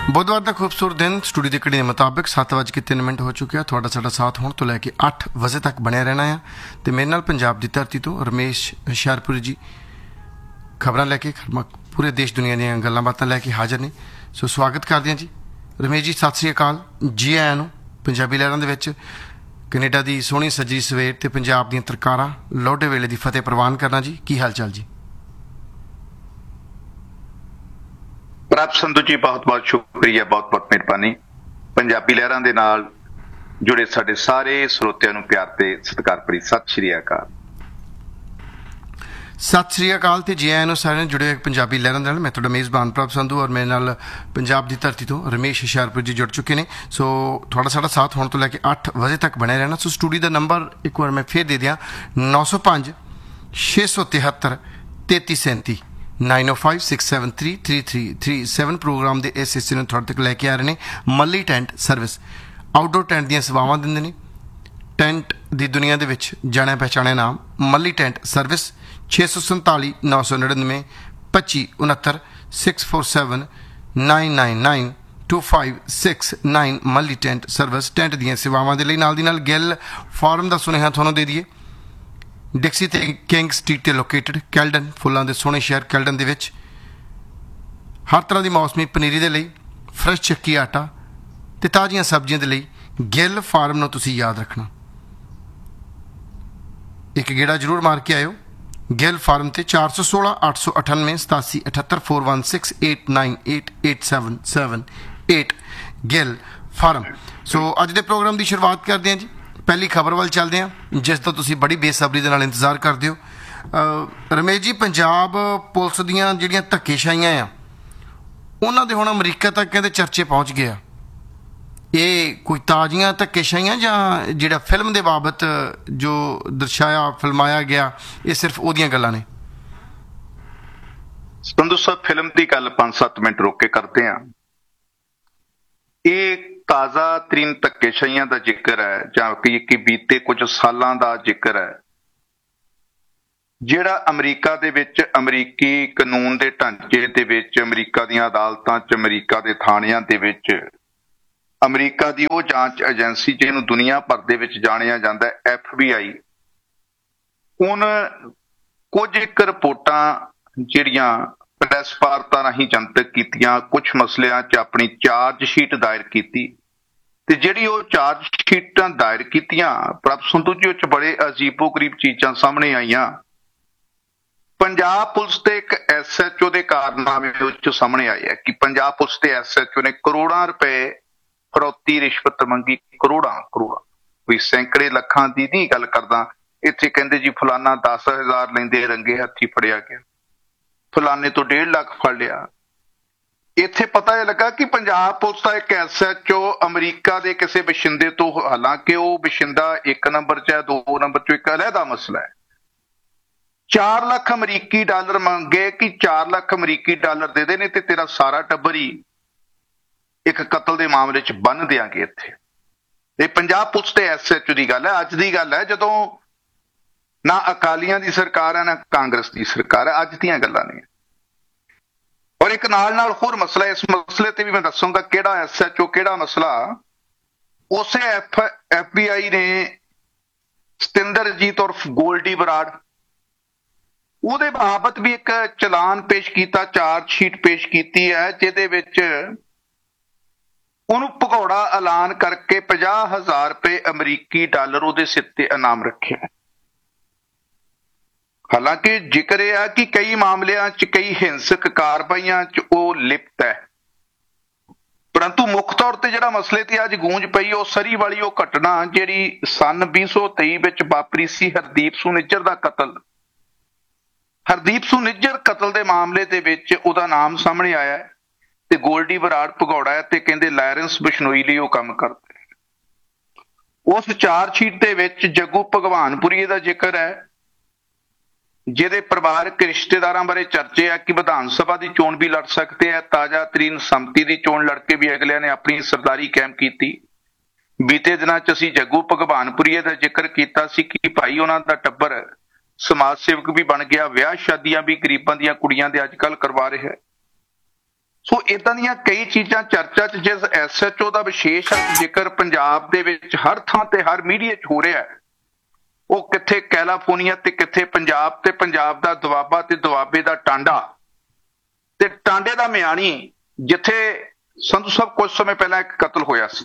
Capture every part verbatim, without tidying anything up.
बुधवार का खूबसूरत दिन स्टूडियो की घड़ी के मुताबिक सत्त बज के तीन मिनट हो चुके हैं। थोड़ा साडा साथ होने तो लैके अठ बजे तक बने रहना है। तो मेरे नाल पंजाब की धरती तो रमेश हुशियारपुरी जी खबर लैके पूरे देश दुनिया दी गल्लां बातां लैके हाजिर ने। सो स्वागत करते हैं जी रमेश जी, सत श्री अकाल जी आया नूं पंजाबी लहरां दे विच। कनेडा की सोहनी सजी सवेर ते पंजाब दी तरकारां लोडे वेले की फतेह प्रवान करना जी, की हाल चाल जी? प्रभ संधू जी बहुत बहुत शुक्रिया, बहुत बहुत मेहरबानी। पंजाबी लहरां दे नाल जुड़े साडे सारे ਸਰੋਤਿਆਂ ਨੂੰ प्यार ते सत्कार भरी सत श्री अकाल। सत श्री अकाल ते जी आया नूं सारे जुड़े पंजाबी लहरां दे नाल। मैं तुहाडा मेज़बान प्रभ संधू और मेरे नाल पंजाब की धरती तो रमेश हुशियारपुर जी जुड़ चुके हैं। सो थोड़ा साडा साथ होने तो लैके अठ बजे तक बने रहना। सो स्टूडियो का नंबर एक बार मैं फिर दे दियाँ, नौ सौ पाँच छे सौ तिहत्तर तेती सैंती नाइन ओ five six seven three three three three seven. Programme के इस हिस्से में थोड़े तक लैके आ रहे हैं। मल्ली टेंट सर्विस आउटडोर टेंट दी सेवावां दिंदे ने। टेंट की दुनिया के विच जाने पहचाने नाम मल्ली टेंट सर्विस। छे सौ संताली नौ सौ नड़िनवे पच्ची उनहत्तर six four seven nine nine nine to five six nine. Malli tent service tent दी सेवावां दे लई नाल दी नाल गिल फार्म का सुनेहा तुहानूं दे दईए। डिक्सी ते किंग स्ट्रीट ते लोकेटेड कैल्डन, फुल्लां दे सोहणे शहर कैल्डन दे विच हर तरह की मौसमी पनीरी दे लई, फ्रैश चक्की आटा ते ताज़ियां सब्जियां दे लई गिल फार्म नूं तुसीं याद रखना। एक गेड़ा जरूर मार के आयो गिल फार्म ते। चार सौ सोलह अठ सौ अठानवे सतासी अठहत्तर four one six eight nine eight eight seven seven eight Gill farm. सो अज दे प्रोग्राम की शुरुआत करते हैं जी। पहली खबर वाल चलते हैं जिसका तुसीं बड़ी बेसब्री दे नाल इंतजार करते हो। रमेश जी, पंजाब पुलिस दीयां जिहड़ियां धक्केशाइयां आ उन्हां दे हुण अमरीका तक कहते चर्चे पहुँच गए। ये कोई ताज़ियां धक्केशाइयां जां जिहड़ा फिल्म दे बाबत जो दर्शाया फिल्माया गया ये सिर्फ ओहदियां गल्लां ने? संधू साहब, फिल्म की गल पांच सत्त मिनट रोक के करते हैं। ये ताज़ा तरीन धक्केशाइयां का जिक्र है जां कि बीते कुछ सालों का जिक्र है जिहड़ा अमरीका दे विच अमरीकी कानून के ढांचे दे विच अमरीका दी अदालतां च अमरीका के थाणियां दे विच अमरीका की वो जांच एजेंसी जिन्होंने दुनिया भर दे विच जाणिया जांदा है एफ बी आई, उन कुछ एक रिपोर्टां जिहड़ियां प्रैस वार्ता राहीं जनतक कीतियां, कुछ मसलियां च अपनी चार्जशीट दायर की ते जिहड़ी वो चार्जशीटां दायर कीतियां प्रभ संधू जी उच बड़े अजीबो गरीब चीज़ां सामने आईयां। पंजाब पुलिस ते एक एस एच ओ दे कारनामे उच सामने आए है कि पंजाब पुलिस ते एस एच ओ ने करोड़ां रुपए फरौती रिश्वत मंगी। करोड़ां करोड़ां कोई सैकड़े लखां दी नहीं गल करदा। इत्थे कहंदे जी फलाना दस हज़ार लैंदे रंगे हत्थी फड़िया गया, फलाने तो डेढ़ लाख फड़ लिया। इत्थे पता यह लगा कि पंजाब पुलिस का एक एस एच ओ अमरीका के किसी बशिंदे तो, हालांकि वो बशिंदा एक नंबर च है, दो नंबर च एक अलहदा मसला है, चार लाख अमरीकी डॉलर मंगे कि चार लाख अमरीकी डॉलर दे देने ते तेरा सारा टब्बर ही एक कतल के मामले च बन देंगे। इत्थे ये पंजाब पुलिस के एस एच ओ की गल है, अज की गल है जदों ना अकालियां की सरकार है ना कांग्रेस की सरकार है, अज दियां गल्लां ने। और एक नाल नाल होर मसला, इस मसले ते भी मैं दसूंगा किहड़ा एस एच ओ किहड़ा मसला। उसे एफ एफ बी आई ने सतिंदरजीत उर्फ गोल्डी बराड़ ਉਹਦੇ बाबत भी एक चलान पेश किया, चार्जशीट पेश की है जिहदे विच ਉਹਨੂੰ ਭਗੌੜਾ ऐलान करके पचास हज़ार रुपए अमरीकी डॉलर ਉਹਦੇ सिर ते इनाम रखे। हालांकि जिक्र यह है कि कई मामलों च कई हिंसक कार्रवाइयां च वो लिप्त है, परंतु मुख तौर पर जिहड़ा मसले ते अज गूंज पई वो सरी वाली वो घटना जिहड़ी सन भी सौ तेई विच वापरी सी हरदीप सुनिज्जर का कतल। हरदीप सुनिज्जर कतल के मामले दे विच उहदा नाम सामने आया है ते गोल्डी बराड़ भगौड़ा है ते कहंदे लायरेंस बिश्नोई लई वो काम करदे। उस चार्जशीट दे विच जग्गू भगवानपुरी का जिक्र है जिहदे परिवारक रिश्तेदारां बारे चर्चे है कि विधान सभा की चोण भी लड़ सकते हैं। ताज़ा तरीन संमति की चोण लड़के भी अगलियां ने अपनी सरदारी कायम की। बीते दिनों च असीं जग्गू भगवानपुरी का जिक्र किया सी कि भाई उन्हां दा टब्बर समाज सेवक भी बन गया, विआह शादियां भी गरीबां दीयां कुड़ियां दे अजकल करवा रहा है। ਸੋ ਇਦਾਂ ਦੀਆਂ ਕਈ ਚੀਜ਼ਾਂ ਚਰਚਾ 'ਚ ਜਿਸ ਐਸ ਐਚ ਓ ਦਾ ਵਿਸ਼ੇਸ਼ ਜ਼ਿਕਰ ਪੰਜਾਬ ਦੇ ਵਿੱਚ ਹਰ ਥਾਂ ਤੇ ਹਰ ਮੀਡੀਆ 'ਚ ਹੋ ਰਿਹਾ ਹੈ, ਉਹ ਕਿੱਥੇ ਕੈਲੀਫੋਰਨੀਆ ਤੇ ਕਿੱਥੇ ਪੰਜਾਬ, ਤੇ ਪੰਜਾਬ ਦਾ ਦੁਆਬਾ ਤੇ ਦੁਆਬੇ ਦਾ ਟਾਂਡਾ ਤੇ ਟਾਂਡੇ ਦਾ ਮਿਆਣੀ, ਜਿੱਥੇ ਸੰਧੂ ਸਾਹਿਬ ਕੁਝ ਸਮੇਂ ਪਹਿਲਾਂ ਇੱਕ ਕਤਲ ਹੋਇਆ ਸੀ।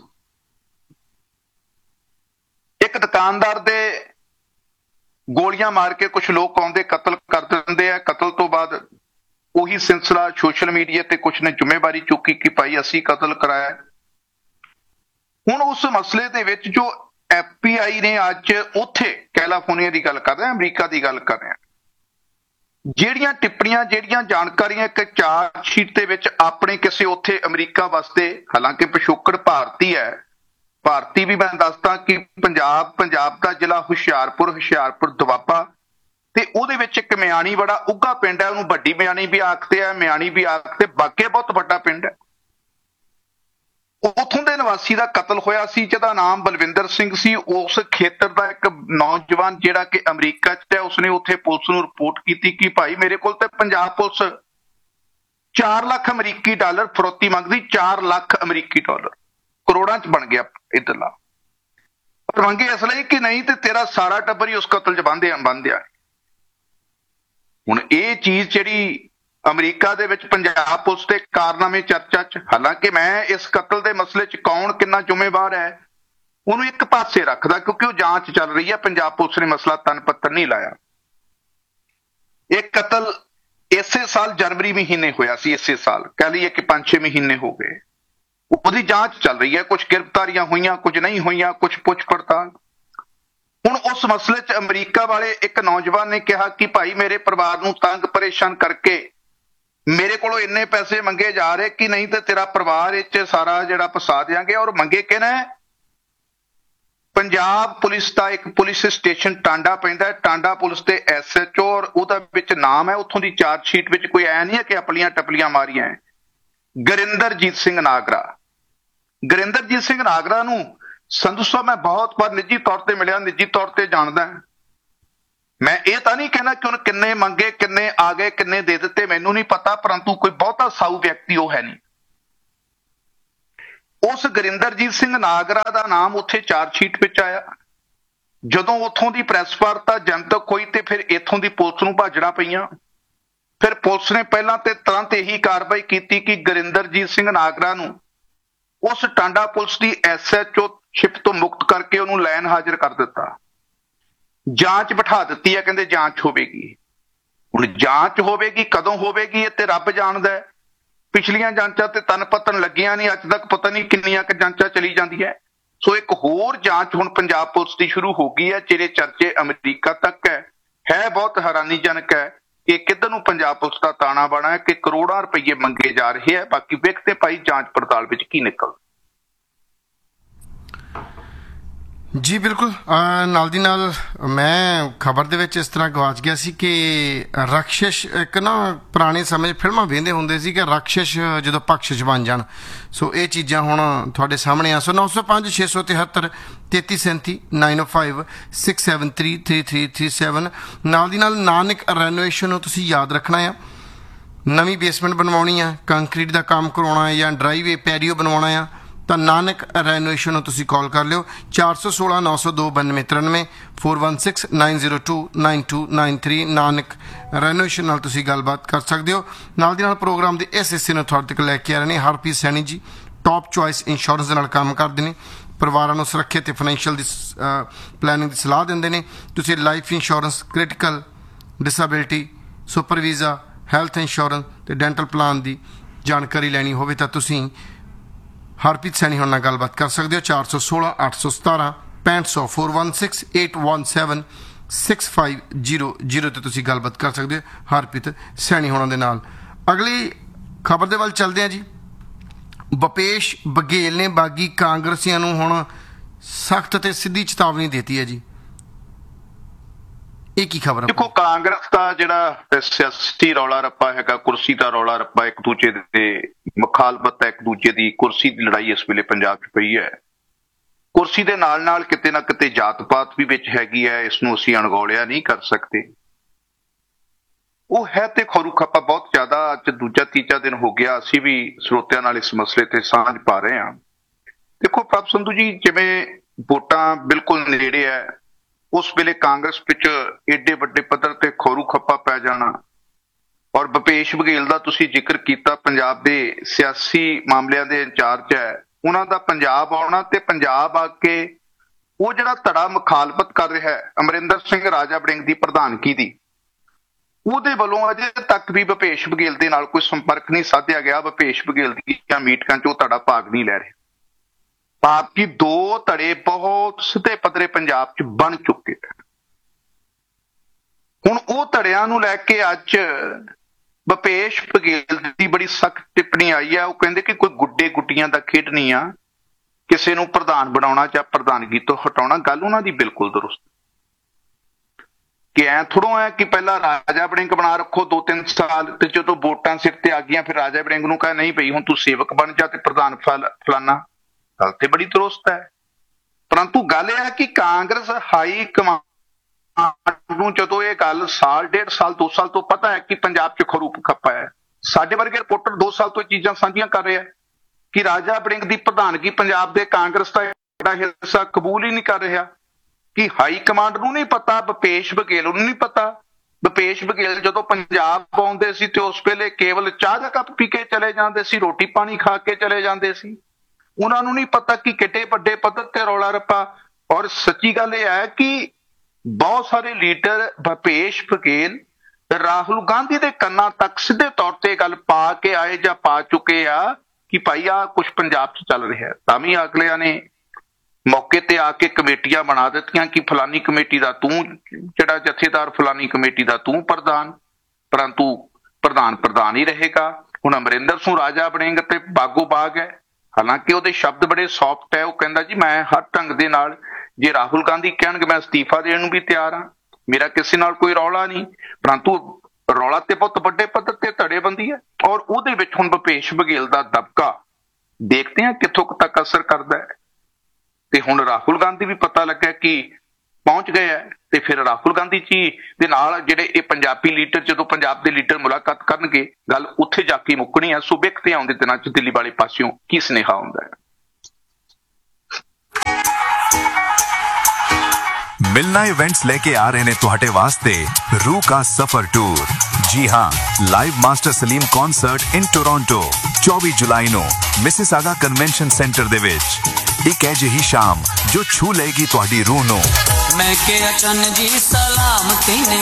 ਇੱਕ ਦੁਕਾਨਦਾਰ ਦੇ ਗੋਲੀਆਂ ਮਾਰ ਕੇ ਕੁਝ ਲੋਕ ਆਉਂਦੇ ਕਤਲ ਕਰ ਦਿੰਦੇ ਆ। ਕਤਲ ਤੋਂ ਬਾਅਦ ਉਹੀ ਸਿਲਸਿਲਾ ਸੋਸ਼ਲ ਮੀਡੀਆ ਤੇ ਕੁਝ ਨੇ ਜ਼ਿੰਮੇਵਾਰੀ ਚੁੱਕੀ ਕਿ ਭਾਈ ਅਸੀਂ ਕਤਲ ਕਰਾਇਆ। ਹੁਣ ਉਸ ਮਸਲੇ ਦੇ ਵਿੱਚ ਜੋ ਐਫ ਬੀ ਆਈ ਨੇ ਅੱਜ ਉੱਥੇ ਕੈਲੀਫੋਰਨੀਆ ਦੀ ਗੱਲ ਕਰ ਰਹੇ, ਅਮਰੀਕਾ ਦੀ ਗੱਲ ਕਰ ਰਹੇ, ਜਿਹੜੀਆਂ ਟਿੱਪਣੀਆਂ, ਜਿਹੜੀਆਂ ਜਾਣਕਾਰੀਆਂ ਇੱਕ ਚਾਰਜ ਸ਼ੀਟ ਦੇ ਵਿੱਚ ਆਪਣੇ ਕਿਸੇ ਉੱਥੇ ਅਮਰੀਕਾ ਵਾਸਤੇ, ਹਾਲਾਂਕਿ ਪਿਛੋਕੜ ਭਾਰਤੀ ਹੈ, ਭਾਰਤੀ ਵੀ ਮੈਂ ਦੱਸਦਾ ਕਿ ਪੰਜਾਬ, ਪੰਜਾਬ ਦਾ ਜ਼ਿਲ੍ਹਾ ਹੁਸ਼ਿਆਰਪੁਰ, ਹੁਸ਼ਿਆਰਪੁਰ ਦੁਆਬਾ, ਤੇ ਉਹਦੇ ਵਿੱਚ ਇੱਕ ਮਿਆਣੀ ਬੜਾ ਉੱਘਾ ਪਿੰਡ ਹੈ, ਉਹਨੂੰ ਵੱਡੀ ਮਿਆਣੀ ਵੀ ਆਖਦੇ ਆ, ਮਿਆਣੀ ਵੀ ਆਖਦੇ, ਬਾਗੇ ਬਹੁਤ ਵੱਡਾ ਪਿੰਡ ਹੈ। ਉੱਥੋਂ ਦੇ ਨਿਵਾਸੀ ਦਾ ਕਤਲ ਹੋਇਆ ਸੀ, ਜਿਹਦਾ ਨਾਮ ਬਲਵਿੰਦਰ ਸਿੰਘ ਸੀ। ਉਸ ਖੇਤਰ ਦਾ ਇੱਕ ਨੌਜਵਾਨ ਜਿਹੜਾ ਕਿ ਅਮਰੀਕਾ 'ਚ ਹੈ, ਉਸਨੇ ਉੱਥੇ ਪੁਲਿਸ ਨੂੰ ਰਿਪੋਰਟ ਕੀਤੀ ਕਿ ਭਾਈ ਮੇਰੇ ਕੋਲ ਤੇ ਪੰਜਾਬ ਪੁਲਿਸ ਚਾਰ ਲੱਖ ਅਮਰੀਕੀ ਡਾਲਰ ਫਰੋਤੀ ਮੰਗਦੀ, ਚਾਰ ਲੱਖ ਅਮਰੀਕੀ ਡਾਲਰ, ਕਰੋੜਾਂ 'ਚ ਬਣ ਗਿਆ ਇਧਰਲਾ। ਪਰ ਮੰਗੇ ਇਸ ਲਈ ਕਿ ਨਹੀਂ ਤੇ ਤੇਰਾ ਸਾਰਾ ਟੱਬਰ ਹੀ ਉਸ ਕਤਲ 'ਚ ਬੰਨ੍ਹਿਆ ਬੰਨ੍ਹਿਆ। ਹੁਣ ਇਹ ਚੀਜ਼ ਜਿਹੜੀ ਅਮਰੀਕਾ ਦੇ ਵਿੱਚ ਪੰਜਾਬ ਪੁਲਿਸ ਦੇ ਕਾਰਨਾਮੇ ਚਰਚਾ 'ਚ, ਹਾਲਾਂਕਿ ਮੈਂ ਇਸ ਕਤਲ ਦੇ ਮਸਲੇ 'ਚ ਕੌਣ ਕਿੰਨਾ ਜ਼ਿੰਮੇਵਾਰ ਹੈ ਉਹਨੂੰ ਇੱਕ ਪਾਸੇ ਰੱਖਦਾ, ਕਿਉਂਕਿ ਉਹ ਜਾਂਚ ਚੱਲ ਰਹੀ ਹੈ। ਪੰਜਾਬ ਪੁਲਿਸ ਨੇ ਮਸਲਾ ਤਨ ਪੱਤਰ ਨਹੀਂ ਲਾਇਆ। ਇਹ ਕਤਲ ਇਸੇ ਸਾਲ ਜਨਵਰੀ ਮਹੀਨੇ ਹੋਇਆ ਸੀ, ਇਸੇ ਸਾਲ ਕਹਿ ਲਈਏ ਕਿ ਪੰਜ ਛੇ ਮਹੀਨੇ ਹੋ ਗਏ। ਉਹਦੀ ਜਾਂਚ ਚੱਲ ਰਹੀ ਹੈ, ਕੁਝ ਗ੍ਰਿਫਤਾਰੀਆਂ ਹੋਈਆਂ, ਕੁਝ ਨਹੀਂ ਹੋਈਆਂ, ਕੁਝ ਪੁੱਛ ਪੜਤਾਲ। ਹੁਣ ਉਸ ਮਸਲੇ 'ਚ ਅਮਰੀਕਾ ਵਾਲੇ ਇੱਕ ਨੌਜਵਾਨ ਨੇ ਕਿਹਾ ਕਿ ਭਾਈ ਮੇਰੇ ਪਰਿਵਾਰ ਨੂੰ ਤੰਗ ਪਰੇਸ਼ਾਨ ਕਰਕੇ ਮੇਰੇ ਕੋਲੋਂ ਇੰਨੇ ਪੈਸੇ ਮੰਗੇ ਜਾ ਰਹੇ ਕਿ ਨਹੀਂ ਤੇ ਤੇਰਾ ਪਰਿਵਾਰ ਇਹ 'ਚ ਸਾਰਾ ਜਿਹੜਾ ਫਸਾ ਦਿਆਂਗੇ। ਔਰ ਮੰਗੇ ਕਿਹਨੇ? ਪੰਜਾਬ ਪੁਲਿਸ ਦਾ ਇੱਕ ਪੁਲਿਸ ਸਟੇਸ਼ਨ ਟਾਂਡਾ ਪੈਂਦਾ, ਟਾਂਡਾ ਪੁਲਿਸ ਦੇ ਐਸ ਐਚ ਓ, ਔਰ ਉਹਦਾ ਵਿੱਚ ਨਾਮ ਹੈ ਉੱਥੋਂ ਦੀ ਚਾਰਜ ਸ਼ੀਟ ਵਿੱਚ, ਕੋਈ ਐ ਨਹੀਂ ਹੈ ਕਿ ਆਪਣੀਆਂ ਟਪਲੀਆਂ ਮਾਰੀਆਂ, ਗੁਰਿੰਦਰਜੀਤ ਸਿੰਘ ਨਾਗਰਾ। ਗੁਰਿੰਦਰਜੀਤ ਸਿੰਘ ਨਾਗਰਾ ਨੂੰ ਸੰਧੂ ਸਾਹਿਬ ਮੈਂ ਬਹੁਤ ਵਾਰ ਨਿੱਜੀ ਤੌਰ ਤੇ ਮਿਲਿਆ, ਨਿੱਜੀ ਤੌਰ ਤੇ ਜਾਣਦਾ। ਮੈਂ ਇਹ ਤਾਂ ਨਹੀਂ ਕਹਿਣਾ ਕਿ ਉਹਨੇ ਕਿੰਨੇ ਮੰਗੇ, ਕਿੰਨੇ ਆ ਗਏ, ਕਿੰਨੇ ਦੇ ਦਿੱਤੇ, ਮੈਨੂੰ ਨਹੀਂ ਪਤਾ, ਪਰੰਤੂ ਕੋਈ ਬਹੁਤਾ ਸਾਊ ਵਿਅਕਤੀ ਉਹ ਹੈ ਨਹੀਂ। ਉਸ ਗੁਰਿੰਦਰਜੀਤ ਸਿੰਘ ਨਾਗਰਾ ਦਾ ਨਾਮ ਉੱਥੇ ਚਾਰਜ ਸ਼ੀਟ ਵਿੱਚ ਆਇਆ। ਜਦੋਂ ਉੱਥੋਂ ਦੀ ਪ੍ਰੈਸ ਵਾਰਤਾ ਜਨਤਕ ਹੋਈ ਤੇ ਫਿਰ ਇੱਥੋਂ ਦੀ ਪੁਲਿਸ ਨੂੰ ਭਾਜੜਾਂ ਪਈਆਂ। ਫਿਰ ਪੁਲਿਸ ਨੇ ਪਹਿਲਾਂ ਤੇ ਤੁਰੰਤ ਇਹੀ ਕਾਰਵਾਈ ਕੀਤੀ ਕਿ ਗੁਰਿੰਦਰਜੀਤ ਸਿੰਘ ਨਾਗਰਾ ਨੂੰ ਉਸ ਟਾਂਡਾ ਪੁਲਿਸ ਦੀ ਐਸ ਐਚ ਓ ਸ਼ਿਪ ਤੋਂ ਮੁਕਤ ਕਰਕੇ ਉਹਨੂੰ ਲੈਣ ਹਾਜ਼ਰ ਕਰ ਦਿੱਤਾ। ਜਾਂਚ ਬਿਠਾ ਦਿੱਤੀ ਹੈ, ਕਹਿੰਦੇ ਜਾਂਚ ਹੋਵੇਗੀ। ਹੁਣ ਜਾਂਚ ਹੋਵੇਗੀ, ਕਦੋਂ ਹੋਵੇਗੀ ਇਹ ਤੇ ਰੱਬ ਜਾਣਦਾ ਹੈ। ਪਿਛਲੀਆਂ ਜਾਂਚਾਂ ਤੇ ਤਨ ਪਤਨ ਲੱਗੀਆਂ ਨਹੀਂ, ਅੱਜ ਤੱਕ ਪਤਾ ਨਹੀਂ ਕਿੰਨੀਆਂ ਕੁ ਜਾਂਚਾਂ ਚਲੀ ਜਾਂਦੀਆਂ। ਸੋ ਇੱਕ ਹੋਰ ਜਾਂਚ ਹੁਣ ਪੰਜਾਬ ਪੁਲਿਸ ਦੀ ਸ਼ੁਰੂ ਹੋ ਗਈ ਹੈ, ਜਿਹੜੇ ਚਰਚੇ ਅਮਰੀਕਾ ਤੱਕ ਹੈ। ਹੈ ਬਹੁਤ ਹੈਰਾਨੀਜਨਕ ਹੈ ਕਿ ਕਿੱਧਰ ਨੂੰ ਪੰਜਾਬ ਪੁਲਿਸ ਦਾ ਤਾਣਾ ਬਾਣਾ ਹੈ ਕਿ ਕਰੋੜਾਂ ਰੁਪਈਏ ਮੰਗੇ ਜਾ ਰਹੇ ਹੈ। ਬਾਕੀ ਵੇਖਦੇ ਭਾਈ ਜਾਂਚ ਪੜਤਾਲ ਵਿੱਚ ਕੀ ਨਿਕਲ। ਜੀ ਬਿਲਕੁਲ, ਨਾਲ ਦੀ ਨਾਲ ਮੈਂ ਖਬਰ ਦੇ ਵਿੱਚ ਇਸ ਤਰ੍ਹਾਂ ਗਵਾਚ ਗਿਆ ਸੀ ਕਿ ਰਾਕਸ਼ਸ਼, ਇੱਕ ਨਾ ਪੁਰਾਣੇ ਸਮੇਂ 'ਚ ਫਿਲਮਾਂ ਵੇਖਦੇ ਹੁੰਦੇ ਸੀ ਕਿ ਰਾਕਸ਼ਸ਼ ਜਦੋਂ ਬਖਸ਼ਿਸ਼ ਬਣ ਜਾਣ। ਸੋ ਇਹ ਚੀਜ਼ਾਂ ਹੁਣ ਤੁਹਾਡੇ ਸਾਹਮਣੇ ਆ। ਸੋ ਨੌ ਸੌ ਪੰਜ ਛੇ ਸੌ ਤਿਹੱਤਰ ਤੇਤੀ ਸੈਂਤੀ ਨਾਈਨ ਓ five six seven three three three three seven. ਨਾਲ ਦੀ ਨਾਲ ਨਾਨਕ ਰੈਨੋਵੇਸ਼ਨ ਨੂੰ ਤੁਸੀਂ ਯਾਦ ਰੱਖਣਾ ਆ। ਨਵੀਂ ਬੇਸਮੈਂਟ ਬਣਵਾਉਣੀ ਆ, ਕੰਕਰੀਟ ਦਾ ਕੰਮ ਕਰਵਾਉਣਾ ਹੈ ਜਾਂ ਡਰਾਈਵੇ ਪੈਰੀਓ ਬਣਵਾਉਣਾ ਆ ਤਾਂ ਨਾਨਕ ਰੈਨੋਵੇਸ਼ਨ ਨੂੰ ਤੁਸੀਂ ਕਾਲ ਕਰ ਲਿਓ ਚਾਰ ਸੌ ਸੋਲਾਂ ਨੌ ਸੌ ਦੋ ਬਾਨਵੇਂ ਤਰਾਨਵੇਂ four one six nine zero two nine to nine three. Nanak renovation ਨਾਲ ਤੁਸੀਂ ਗੱਲਬਾਤ ਕਰ ਸਕਦੇ ਹੋ। ਨਾਲ ਦੀ ਨਾਲ ਪ੍ਰੋਗਰਾਮ ਦੇ ਇਸ ਹਿੱਸੇ ਨੂੰ ਤੁਹਾਡੇ ਤੱਕ ਲੈ ਕੇ ਆ ਰਹੇ ਨੇ ਹਰਪ੍ਰੀਤ ਸੈਣੀ ਜੀ, ਟੌਪ ਚੁਆਇਸ ਇੰਸ਼ੋਰੈਂਸ ਦੇ ਨਾਲ ਕੰਮ ਕਰਦੇ ਨੇ। ਪਰਿਵਾਰਾਂ ਨੂੰ ਸੁਰੱਖਿਅਤ ਤੇ ਫਾਈਨੈਂਸ਼ੀਅਲ ਦੀ ਪਲੈਨਿੰਗ ਦੀ ਸਲਾਹ ਦਿੰਦੇ ਨੇ। ਤੁਸੀਂ life insurance, critical, disability, super visa, health insurance ਤੇ ਡੈਂਟਲ ਪਲਾਨ ਦੀ ਜਾਣਕਾਰੀ ਲੈਣੀ ਹੋਵੇ ਤਾਂ ਤੁਸੀਂ ਹਰਪ੍ਰੀਤ ਸੈਣੀ ਹੁਣ ਨਾਲ ਗੱਲਬਾਤ ਕਰ ਸਕਦੇ ਹੋ ਚਾਰ ਸੌ ਸੋਲਾਂ ਅੱਠ ਸੌ ਸਤਾਰਾਂ ਪੈਂਹਠ ਸੌ four one six eight one seven six five zero zero 'ਤੇ ਤੁਸੀਂ ਗੱਲਬਾਤ ਕਰ ਸਕਦੇ ਹੋ ਹਰਪ੍ਰੀਤ ਸੈਣੀ ਹੋਣਾ ਦੇ ਨਾਲ। ਅਗਲੀ ਖਬਰ ਦੇ ਵੱਲ ਚੱਲਦੇ ਹਾਂ ਜੀ। ਭੁਪੇਸ਼ ਬਘੇਲ ਨੇ ਬਾਗੀ ਕਾਂਗਰਸੀਆਂ ਨੂੰ ਹੁਣ ਸਖਤ ਤੇ ਸਿੱਧੀ ਚੇਤਾਵਨੀ ਦਿੱਤੀ ਹੈ ਜੀ। ਇਹ ਕੀ ਖਬਰ ਹੈ? ਦੇਖੋ, ਕਾਂਗਰਸ ਦਾ ਜਿਹੜਾ ਸਿਆਸੀ ਰੌਲਾ ਰੱਪਾ ਹੈਗਾ, ਕੁਰਸੀ ਦਾ ਰੌਲਾ ਰੱਪਾ, ਇੱਕ ਦੂਜੇ ਦੇ ਮੁਖਾਲਫਤ ਹੈ, ਇੱਕ ਦੂਜੇ ਦੀ ਕੁਰਸੀ ਦੀ ਲੜਾਈ ਇਸ ਵੇਲੇ ਪੰਜਾਬ 'ਚ ਪਈ ਹੈ। ਕੁਰਸੀ ਦੇ ਨਾਲ ਨਾਲ ਕਿਤੇ ਨਾ ਕਿਤੇ ਜਾਤ ਪਾਤ ਵੀ ਵਿੱਚ ਹੈਗੀ ਹੈ, ਇਸ ਨੂੰ ਅਸੀਂ ਅਣਗੌਲਿਆ ਨਹੀਂ ਕਰ ਸਕਦੇ। ਉਹ ਹੈ ਤੇ ਖਰੂ ਖੱਪਾ ਬਹੁਤ ਜ਼ਿਆਦਾ। ਅੱਜ ਦੂਜਾ ਤੀਜਾ ਦਿਨ ਹੋ ਗਿਆ, ਅਸੀਂ ਵੀ ਸਰੋਤਿਆਂ ਨਾਲ ਇਸ ਮਸਲੇ ਤੇ ਸਾਂਝ ਪਾ ਰਹੇ ਹਾਂ। ਦੇਖੋ ਪ੍ਰਭ ਸੰਧੂ ਜੀ, ਜਿਵੇਂ ਵੋਟਾਂ ਬਿਲਕੁਲ ਨੇੜੇ ਹੈ, ਉਸ ਵੇਲੇ ਕਾਂਗਰਸ ਵਿੱਚ ਏਡੇ ਵੱਡੇ ਪੱਧਰ ਤੇ ਖਰੂ ਖੱਪਾ ਪੈ ਜਾਣਾ, ਔਰ ਭੁਪੇਸ਼ ਬਘੇਲ ਦਾ ਤੁਸੀਂ ਜ਼ਿਕਰ ਕੀਤਾ, ਪੰਜਾਬ ਦੇ ਸਿਆਸੀ ਮਾਮਲਿਆਂ ਦੇ ਇੰਚਾਰਜ ਹੈ, ਉਹਨਾਂ ਦਾ ਪੰਜਾਬ ਆਉਣਾ ਤੇ ਪੰਜਾਬ ਆ ਕੇ ਉਹ ਜਿਹੜਾ ਧੜਾ ਮੁਖਾਲਫਤ ਕਰ ਰਿਹਾ ਹੈ ਅਮਰਿੰਦਰ ਸਿੰਘ ਰਾਜਾ ਵੜਿੰਗ ਦੀ ਪ੍ਰਧਾਨਗੀ ਦੀ, ਉਹਦੇ ਵੱਲੋਂ ਅਜੇ ਤੱਕ ਵੀ ਭੁਪੇਸ਼ ਬਘੇਲ ਦੇ ਨਾਲ ਕੋਈ ਸੰਪਰਕ ਨਹੀਂ ਸਾਧਿਆ ਗਿਆ। ਭੁਪੇਸ਼ ਬਘੇਲ ਦੀਆਂ ਮੀਟਿੰਗਾਂ 'ਚ ਉਹ ਧੜਾ ਭਾਗ ਨਹੀਂ ਲੈ ਰਿਹਾ। ਭਾਵ ਕਿ ਦੋ ਧੜੇ ਬਹੁਤ ਸਿੱਧੇ ਪੱਧਰੇ ਪੰਜਾਬ 'ਚ ਬਣ ਚੁੱਕੇ ਹਨ। ਹੁਣ ਉਹ ਧੜਿਆਂ ਨੂੰ ਲੈ ਕੇ ਅੱਜ ਭੁਪੇਸ਼ ਬਘੇਲ ਦੀ ਬੜੀ ਸਖਤ ਟਿੱਪਣੀ ਆਈ ਹੈ। ਉਹ ਕਹਿੰਦੇ ਕਿ ਕੋਈ ਗੁੱਡੇ ਗੁੱਡੀਆਂ ਦਾ ਖੇਡ ਨਹੀਂ ਆ, ਕਿਸੇ ਨੂੰ ਪ੍ਰਧਾਨ ਬਣਾਉਣਾ ਜਾਂ ਪ੍ਰਧਾਨਗੀ ਤੋਂ ਹਟਾਉਣਾ। ਗੱਲ ਉਹਨਾਂ ਦੀ ਬਿਲਕੁਲ ਦਰੁਸਤ ਕਿ ਐ ਥੋੜ੍ਹਾ ਹੈ ਕਿ ਪਹਿਲਾਂ ਰਾਜਾ ਵੜਿੰਗ ਬਣਾ ਰੱਖੋ ਦੋ ਤਿੰਨ ਸਾਲ, ਤੇ ਜਦੋਂ ਵੋਟਾਂ ਸਿਰ ਤੇ ਆ ਗਈਆਂ ਫਿਰ ਰਾਜਾ ਵੜਿੰਗ ਨੂੰ ਕਹੇ ਨਹੀਂ ਪਈ ਹੁਣ ਤੂੰ ਸੇਵਕ ਬਣ ਜਾ ਤੇ ਪ੍ਰਧਾਨ ਫਲ ਫਲਾਨਾ। ਗੱਲ ਤੇ ਬੜੀ ਦਰੁਸਤ ਹੈ, ਪਰੰਤੂ ਗੱਲ ਇਹ ਹੈ ਕਿ ਕਾਂਗਰਸ ਹਾਈ ਕਮਾਂਡ ਨੂੰ ਜਦੋਂ ਇਹ ਗੱਲ ਸਾਲ ਡੇਢ ਸਾਲ ਦੋ ਸਾਲ ਤੋਂ ਪਤਾ ਹੈ ਕਿ ਪੰਜਾਬ 'ਚ ਖਰੂ ਖੱਪਾ ਹੈ, ਸਾਡੇ ਵਰਗੇ ਰਿਪੋਰਟਰ ਦੋ ਸਾਲ ਤੋਂ ਚੀਜ਼ਾਂ ਸਾਂਝੀਆਂ ਕਰ ਰਹੇ ਆ ਕਿ ਰਾਜਾ ਵੜਿੰਗ ਦੀ ਪ੍ਰਧਾਨਗੀ ਪੰਜਾਬ ਦੇ ਕਾਂਗਰਸ ਦਾ ਜਿਹੜਾ ਹਿੱਸਾ ਕਬੂਲ ਹੀ ਨਹੀਂ ਕਰ ਰਿਹਾ, ਕਿ ਹਾਈ ਕਮਾਂਡ ਨੂੰ ਨਹੀਂ ਪਤਾ, ਭੁਪੇਸ਼ ਬਘੇਲ ਨੂੰ ਨਹੀਂ ਪਤਾ। ਭੁਪੇਸ਼ ਬਘੇਲ ਜਦੋਂ ਪੰਜਾਬ ਆਉਂਦੇ ਸੀ ਤੇ ਉਸ ਵੇਲੇ ਕੇਵਲ ਚਾਹ ਦਾ ਕੱਪ ਪੀ ਕੇ ਚਲੇ ਜਾਂਦੇ ਸੀ, ਰੋਟੀ ਪਾਣੀ ਖਾ ਕੇ ਚਲੇ ਜਾਂਦੇ ਸੀ। ਉਹਨਾਂ ਨੂੰ ਨਹੀਂ ਪਤਾ ਕਿ ਕਿੱਡੇ ਵੱਡੇ ਪੱਧਰ ਤੇ ਰੌਲਾ ਰੱਪਾ। ਔਰ ਸੱਚੀ ਗੱਲ ਇਹ ਹੈ ਕਿ ਬਹੁਤ ਸਾਰੇ ਲੀਡਰ ਭੁਪੇਸ਼ ਬਘੇਲ ਰਾਹੁਲ ਗਾਂਧੀ ਦੇ ਕੰਨਾਂ ਤੱਕ ਸਿੱਧੇ ਤੌਰ ਤੇ ਗੱਲ ਪਾ ਕੇ ਆਏ ਜਾਂ ਪਾ ਚੁੱਕੇ ਆ ਕਿ ਭਾਈ ਆ ਕੁਛ ਪੰਜਾਬ 'ਚ ਚੱਲ ਰਿਹਾ, ਤਾਂ ਵੀ ਅਗਲਿਆਂ ਨੇ ਮੌਕੇ ਤੇ ਆ ਕੇ ਕਮੇਟੀਆਂ ਬਣਾ ਦਿੱਤੀਆਂ ਕਿ ਫਲਾਨੀ ਕਮੇਟੀ ਦਾ ਤੂੰ ਜਿਹੜਾ ਜਥੇਦਾਰ, ਫਲਾਨੀ ਕਮੇਟੀ ਦਾ ਤੂੰ ਪ੍ਰਧਾਨ, ਪਰੰਤੂ ਪ੍ਰਧਾਨ ਪ੍ਰਧਾਨ ਹੀ ਰਹੇਗਾ। ਹੁਣ ਅਮਰਿੰਦਰ ਸਿੰਘ ਰਾਜਾ ਵੜਿੰਗ ਤੇ ਬਾਗੋ ਬਾਗ ਹੈ, ਹਾਲਾਂਕਿ ਉਹਦੇ ਸ਼ਬਦ ਬੜੇ ਸੌਫਟ ਹੈ। ਉਹ ਕਹਿੰਦਾ ਜੀ ਮੈਂ ਹਰ ਢੰਗ ਦੇ ਨਾਲ, ਜੇ ਰਾਹੁਲ ਗਾਂਧੀ ਕਹਿਣਗੇ ਮੈਂ ਅਸਤੀਫਾ ਦੇਣ ਨੂੰ ਵੀ ਤਿਆਰ ਹਾਂ, ਮੇਰਾ ਕਿਸੇ ਨਾਲ ਕੋਈ ਰੌਲਾ ਨਹੀਂ, ਪਰੰਤੂ ਰੌਲਾ ਤੇ ਬਹੁਤ ਵੱਡੇ ਪੱਧਰ ਤੇ ਧੜੇਬੰਦੀ ਹੈ। ਔਰ ਉਹਦੇ ਵਿੱਚ ਹੁਣ ਭੁਪੇਸ਼ ਬਘੇਲ ਦਾ ਦਬਕਾ ਦੇਖਦੇ ਹਾਂ ਕਿੱਥੋਂ ਤੱਕ ਅਸਰ ਕਰਦਾ ਹੈ। ਤੇ ਹੁਣ ਰਾਹੁਲ ਗਾਂਧੀ ਵੀ ਪਤਾ ਲੱਗਾ ਕਿ ਪਹੁੰਚ ਗਏ ਹੈ, ਤੇ ਫਿਰ ਰਾਹੁਲ ਗਾਂਧੀ ਜੀ ਦੇ ਨਾਲ ਜਿਹੜੇ ਇਹ ਪੰਜਾਬੀ ਲੀਡਰ, ਜਦੋਂ ਪੰਜਾਬ ਦੇ ਲੀਡਰ ਮੁਲਾਕਾਤ ਕਰਨਗੇ, ਗੱਲ ਉੱਥੇ ਜਾ ਕੇ ਮੁੱਕਣੀ ਹੈ। ਸੋ ਵੇਖਦੇ ਆਉਂਦੇ ਦਿਨਾਂ 'ਚ ਦਿੱਲੀ ਵਾਲੇ ਪਾਸਿਓਂ ਕੀ ਸੁਨੇਹਾ ਆਉਂਦਾ ਹੈ। मिलना इवेंट्स लेके आ रहे ने तुहाडे वास्ते रूह का सफर टूर। जी हाँ, live master Salim concert in Toronto चौबीस जुलाई नो मिसिसागा कन्वेंशन सेंटर दे विच। एक है जही शाम जो छू लेगी तुहाडी रूह नो। मैं के अचन जी सलामती ने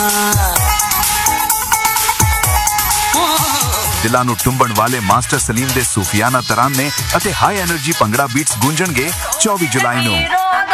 दिलां नूं टुंबण वाले मास्टर सलीम दे सूफियाना तराने अते हाई एनर्जी भंगड़ा बीट्स गूंजणगे चौबीस जुलाई नो।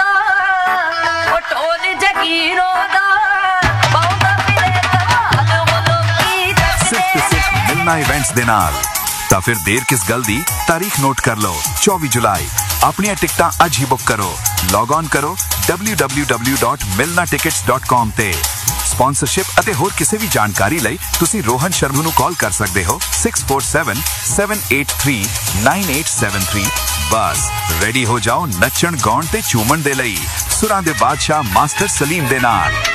मिलना इवेंट्स दे नाल तां फिर देर किस गल दी, तारीख नोट कर लो चौबीस जुलाई। अपनी टिकटां अज ही बुक करो। लॉग ऑन करो डबल्यू डबल्यू डबल्यू डॉट मिलना टिकट्स डॉट कॉम ते। स्पॉन्सरशिप अते होर किसी भी जानकारी लई तुसी रोहन शर्मा नूं कॉल कर सकदे हो six four seven seven eight three nine eight seven three. बस रेडी हो जाओ नचण गाउण ते झूमण दे लई सुरां दे बादशाह मास्टर सलीम दे नाल।